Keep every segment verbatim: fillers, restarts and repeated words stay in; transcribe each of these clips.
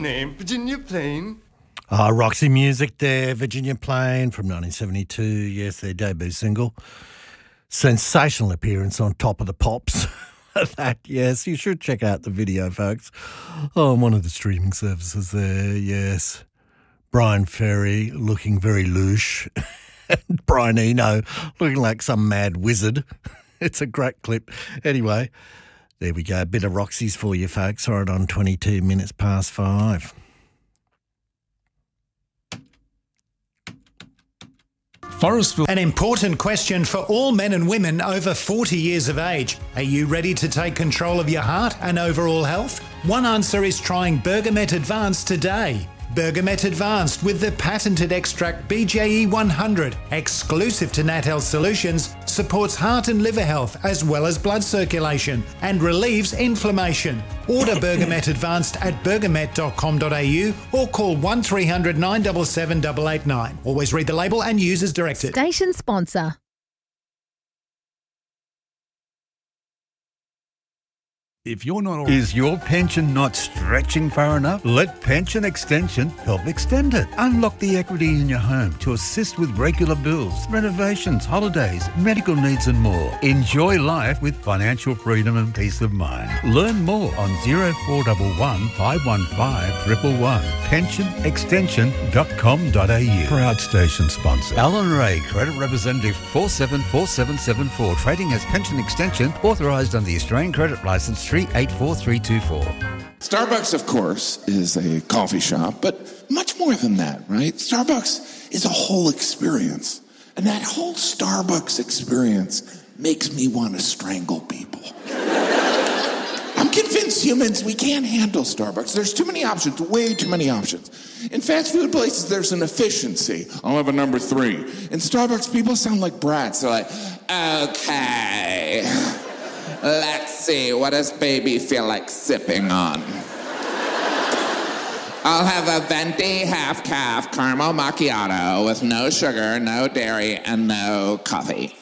name, Virginia Plain. Ah, oh, Roxy Music there, Virginia Plain from nineteen seventy-two. Yes, their debut single. Sensational appearance on Top of the Pops. That, yes, you should check out the video, folks. Oh, on one of the streaming services there, yes. Brian Ferry looking very louche. And Brian Eno looking like some mad wizard. It's a great clip. Anyway, there we go. A bit of Roxy's for you, folks. Right on twenty-two minutes past five. Forestville. An important question for all men and women over forty years of age. Are you ready to take control of your heart and overall health? One answer is trying Bergamet Advanced today. Bergamet Advanced with the patented extract B J E one hundred, exclusive to Nat Health Solutions, supports heart and liver health as well as blood circulation and relieves inflammation. Order Bergamet Advanced at bergamet dot com dot a u or call one three hundred nine seven seven eight eight nine. Always read the label and use as directed. Station sponsor. If you're not... Is your pension not stretching far enough? Let Pension Extension help extend it. Unlock the equity in your home to assist with regular bills, renovations, holidays, medical needs and more. Enjoy life with financial freedom and peace of mind. Learn more on zero four one one, five one five, one one one. pension extension dot com dot a u. Proud station sponsor. Alan Ray, Credit Representative four seven four seven seven four. Trading as Pension Extension, authorised under the Australian Credit Licence three eight four three two four. Starbucks, of course, is a coffee shop, but much more than that, right? Starbucks is a whole experience. And that whole Starbucks experience makes me want to strangle people. I'm convinced humans, we can't handle Starbucks. There's too many options, way too many options. In fast food places, there's an efficiency. I'll have a number three. In Starbucks, people sound like brats. They're like, okay, let's see, what does baby feel like sipping on? I'll have a venti half-calf caramel macchiato with no sugar, no dairy, and no coffee.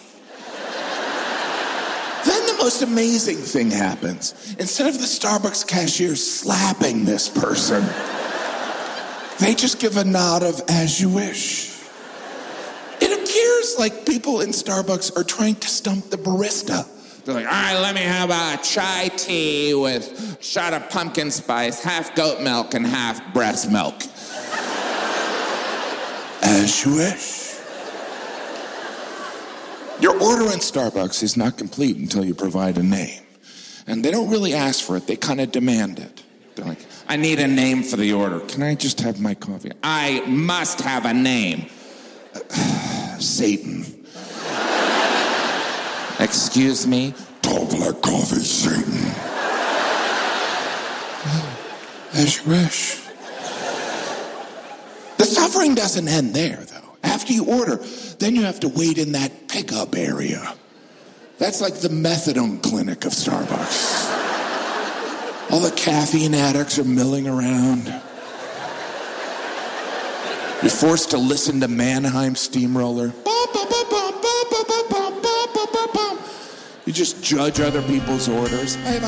Then the most amazing thing happens. Instead of the Starbucks cashier slapping this person, they just give a nod of as you wish. It appears like people in Starbucks are trying to stump the barista. They're like, all right, let me have a chai tea with a shot of pumpkin spice, half goat milk and half breast milk. As you wish. Your order in Starbucks is not complete until you provide a name. And they don't really ask for it, they kind of demand it. They're like, I need a name for the order. Can I just have my coffee? I must have a name. Satan. Excuse me? Tall black coffee, Satan. As you wish. The suffering doesn't end there, though. After you order, then you have to wait in that pickup area. That's like the methadone clinic of Starbucks. All the caffeine addicts are milling around. You're forced to listen to Mannheim Steamroller. You just judge other people's orders. I have a